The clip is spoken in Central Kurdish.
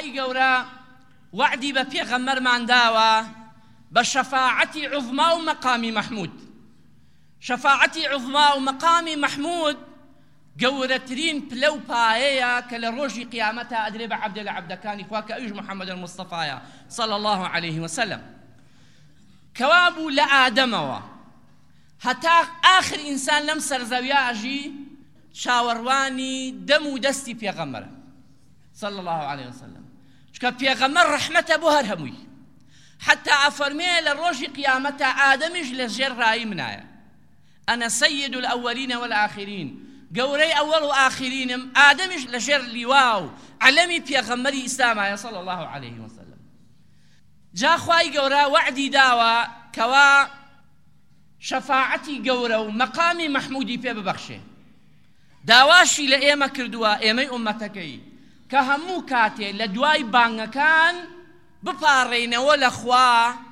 خوای گەورە وعدی بە پێغەمبەرمان داوە بە شەفاعەتی عوزما و مەقامی مەحموود. شەفاعەتی عوزما و مەقامی مەحموود گەورەترین پلە و پایەیە کە لە ڕۆژی قیامەتە ئەدرێ بە عەبدێ لە عەبدەکانی خوا کە ئەویش محەممەد المستەفایە صلی الله عليه وسلم، کەوا بوو لە ئادەمەوە هەتا ئاخر ئینسان لەم سەرزەویە ئەژی چاوەڕوانی دەم و دەستی پێغەمبەرە صلی الله عليه وسلم، چکە پێغەمبەر ڕەحمەتە بۆ هەر هەمووی، حتا ئەفەرمێ لە ڕۆژی قیامەتە ئادەمیش لە ژێر ڕایی منایە، ئەنە سەید الأولین والآخرین، گەورەی ئەوەڵ و ئاخرینم، ئادەمیش لە ژێر لیوا و عەلەمی پێغەمبەری ئیسلامایە صلی الله عليه وسلم. جا خوای گەورە وعدی داوە کەوا شەفاعەتی گەورە و مەقامی مەحموودی پێ ببەخشێ. داواشی لە ئێمە کردووە ئێمەی ئومەتەکەی کە هەموو کاتێ لە دوای بانگەکان بپارڕێنەوە لە خوا